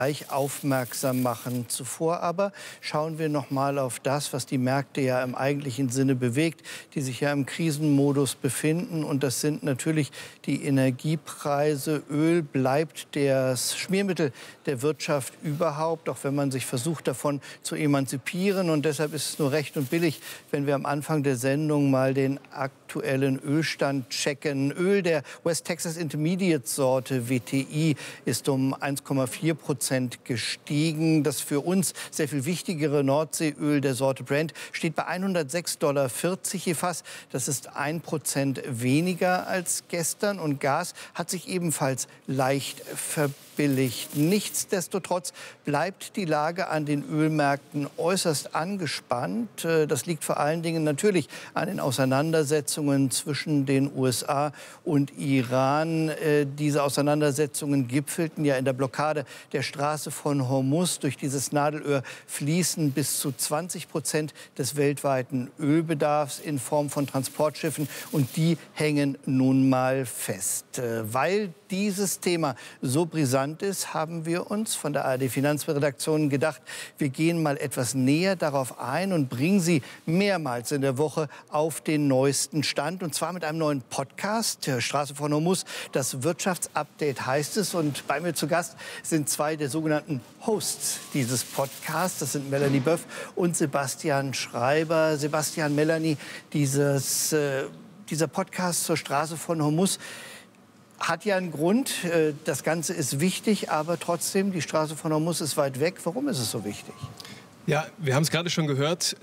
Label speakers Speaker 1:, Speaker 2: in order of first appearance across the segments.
Speaker 1: aufmerksam machen. Zuvor aber schauen wir noch mal auf das, was die Märkte ja im eigentlichen Sinne bewegt, die sich ja im Krisenmodus befinden. Und das sind natürlich die Energiepreise. Öl bleibt das Schmiermittel der Wirtschaft überhaupt, auch wenn man sich versucht, davon zu emanzipieren. Und deshalb ist es nur recht und billig, wenn wir am Anfang der Sendung mal den aktuellen Ölstand checken. Öl der West Texas Intermediate Sorte WTI ist um 1,4% gestiegen. Das für uns sehr viel wichtigere Nordseeöl der Sorte Brent steht bei 106,40 $ je Fass. Das ist 1% weniger als gestern. Und Gas hat sich ebenfalls leicht verbilligt. Nichtsdestotrotz bleibt die Lage an den Ölmärkten äußerst angespannt. Das liegt vor allen Dingen natürlich an den Auseinandersetzungen zwischen den USA und Iran. Diese Auseinandersetzungen gipfelten ja in der Blockade der Straße von Hormuz. Durch dieses Nadelöhr fließen bis zu 20% des weltweiten Ölbedarfs in Form von Transportschiffen. Und die hängen nun mal fest. Weil dieses Thema so brisant ist, haben wir uns von der ARD-Finanzredaktion gedacht, wir gehen mal etwas näher darauf ein und bringen Sie mehrmals in der Woche auf den neuesten Stand. Und zwar mit einem neuen Podcast, Straße von Hormuz. Das Wirtschaftsupdate heißt es. Und bei mir zu Gast sind zwei der sogenannten Hosts dieses Podcasts. Das sind Melanie Boeuf und Sebastian Schreiber. Sebastian, Melanie, dieser Podcast zur Straße von Hormuz hat ja einen Grund. Das Ganze ist wichtig, aber trotzdem, die Straße von Hormuz ist weit weg. Warum ist es so wichtig?
Speaker 2: Ja, wir haben es gerade schon gehört,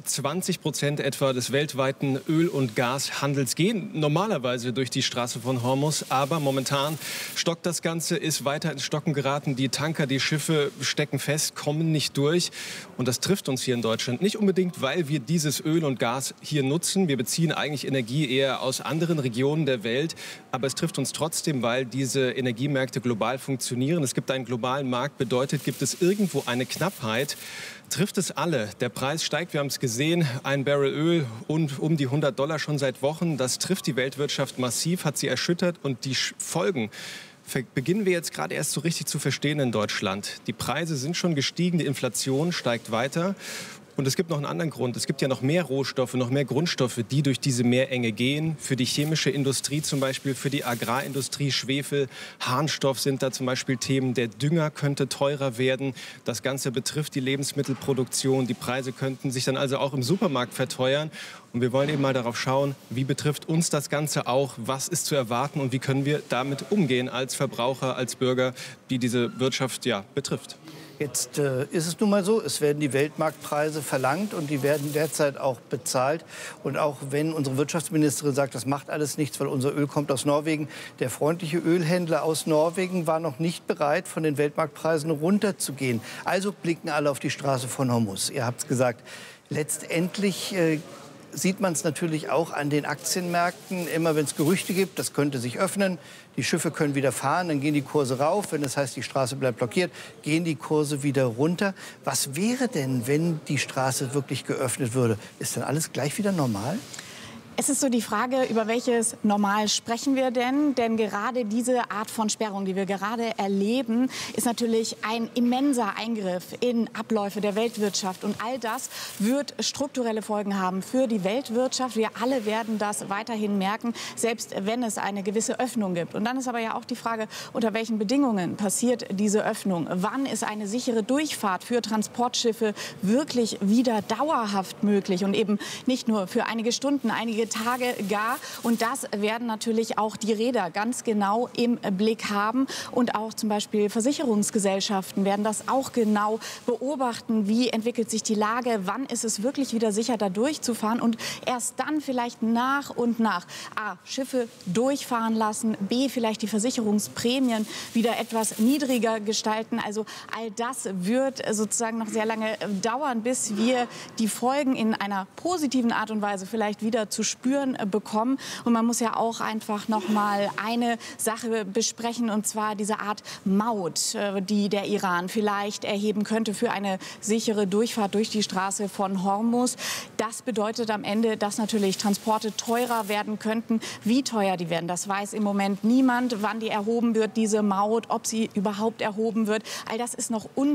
Speaker 2: 20% etwa des weltweiten Öl- und Gashandels gehen normalerweise durch die Straße von Hormuz. Aber momentan stockt das Ganze, ist weiter ins Stocken geraten. Die Tanker, die Schiffe stecken fest, kommen nicht durch. Und das trifft uns hier in Deutschland nicht unbedingt, weil wir dieses Öl und Gas hier nutzen. Wir beziehen eigentlich Energie eher aus anderen Regionen der Welt. Aber es trifft uns trotzdem, weil diese Energiemärkte global funktionieren. Es gibt einen globalen Markt, bedeutet, gibt es irgendwo eine Knappheit, trifft es alle. Der Preis steigt, wir haben es gesehen, ein Barrel Öl und um die $100 schon seit Wochen. Das trifft die Weltwirtschaft massiv, hat sie erschüttert und die Folgen beginnen wir jetzt gerade erst so richtig zu verstehen in Deutschland. Die Preise sind schon gestiegen, die Inflation steigt weiter. Und es gibt noch einen anderen Grund. Es gibt ja noch mehr Rohstoffe, noch mehr Grundstoffe, die durch diese Meerenge gehen. Für die chemische Industrie zum Beispiel, für die Agrarindustrie, Schwefel, Harnstoff sind da zum Beispiel Themen. Der Dünger könnte teurer werden. Das Ganze betrifft die Lebensmittelproduktion. Die Preise könnten sich dann also auch im Supermarkt verteuern. Und wir wollen eben mal darauf schauen, wie betrifft uns das Ganze auch, was ist zu erwarten und wie können wir damit umgehen als Verbraucher, als Bürger, die diese Wirtschaft ja betrifft.
Speaker 1: Jetzt ist es nun mal so, es werden die Weltmarktpreise verlangt und die werden derzeit auch bezahlt. Und auch wenn unsere Wirtschaftsministerin sagt, das macht alles nichts, weil unser Öl kommt aus Norwegen, der freundliche Ölhändler aus Norwegen war noch nicht bereit, von den Weltmarktpreisen runterzugehen. Also blicken alle auf die Straße von Hormuz. Ihr habt es gesagt, letztendlich sieht man es natürlich auch an den Aktienmärkten. Immer wenn es Gerüchte gibt, das könnte sich öffnen, die Schiffe können wieder fahren, dann gehen die Kurse rauf. Wenn das heißt, die Straße bleibt blockiert, gehen die Kurse wieder runter. Was wäre denn, wenn die Straße wirklich geöffnet würde? Ist dann alles gleich wieder normal?
Speaker 3: Es ist so die Frage, über welches Normal sprechen wir denn? Denn gerade diese Art von Sperrung, die wir gerade erleben, ist natürlich ein immenser Eingriff in Abläufe der Weltwirtschaft. Und all das wird strukturelle Folgen haben für die Weltwirtschaft. Wir alle werden das weiterhin merken, selbst wenn es eine gewisse Öffnung gibt. Und dann ist aber ja auch die Frage, unter welchen Bedingungen passiert diese Öffnung? Wann ist eine sichere Durchfahrt für Transportschiffe wirklich wieder dauerhaft möglich? Und eben nicht nur für einige Stunden, einige Tage gar. Und das werden natürlich auch die Reeder ganz genau im Blick haben. Und auch zum Beispiel Versicherungsgesellschaften werden das auch genau beobachten. Wie entwickelt sich die Lage? Wann ist es wirklich wieder sicher, da durchzufahren? Und erst dann vielleicht nach und nach A, Schiffe durchfahren lassen, B, vielleicht die Versicherungsprämien wieder etwas niedriger gestalten. Also all das wird sozusagen noch sehr lange dauern, bis wir die Folgen in einer positiven Art und Weise vielleicht wieder zu spüren bekommen. Und man muss ja auch einfach noch mal eine Sache besprechen, und zwar diese Art Maut, die der Iran vielleicht erheben könnte für eine sichere Durchfahrt durch die Straße von Hormuz. Das bedeutet am Ende, dass natürlich Transporte teurer werden könnten. Wie teuer die werden, das weiß im Moment niemand. Wann die erhoben wird, diese Maut, ob sie überhaupt erhoben wird, all das ist noch unklar.